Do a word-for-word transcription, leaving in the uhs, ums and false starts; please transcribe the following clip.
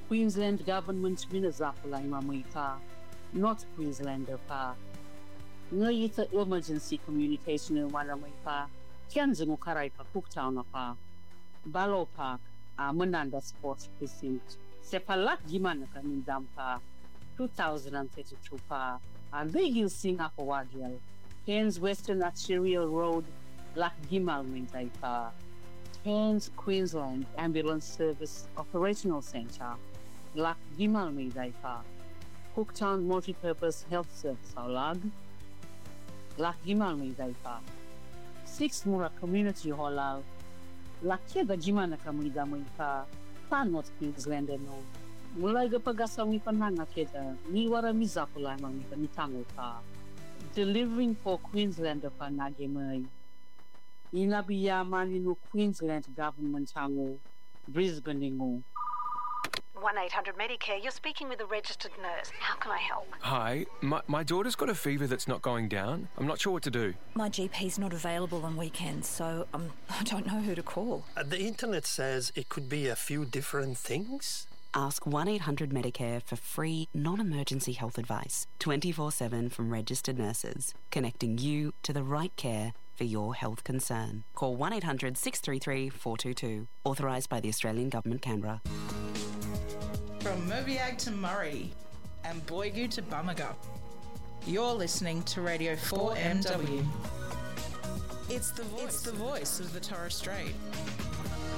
Queensland government minazapula imamuika, not Queenslander pa. Ngayita emergency communication in Wanamuipa, Kianzimu Karaipa, Cooktown pa. Balo Park, a Mananda Sports Precinct. Sepalak Gimanaka Nindampa, two thousand thirty-two pa. A Begil Singa Wadial. Cairns Western Arterial Road, Lak Gimal Wintaipa. Cairns Queensland Ambulance Service Operational Centre, Lak Gimal Wintaipa. Cooktown Multipurpose Health Service Aulag, Lak Gimal Wintaipa. Six Mura Community Hall, Lak Kiega Gimana Kamida Muipa, Pa North Queensland no. Mulai ga pagasa mi pananga keda, ni wara mizapula mamika ni tango pa. Delivering for Queensland pa nagemay. Inabiya maninu Queensland government hango, Brisbane ngo. one eight hundred Medicare, you're speaking with a registered nurse. How can I help? Hi, my, my daughter's got a fever that's not going down. I'm not sure what to do. My G P's not available on weekends, so um, I don't know who to call. Uh, the internet says it could be a few different things. Ask one eight hundred Medicare for free, non-emergency health advice, twenty-four seven from registered nurses, connecting you to the right care for your health concern. Call one eight hundred six three three four two two. Authorised by the Australian Government, Canberra. From Mobiag to Murray and Boigu to Bamaga, you're listening to Radio four M W. It's the voice, it's the voice of the Torres Strait.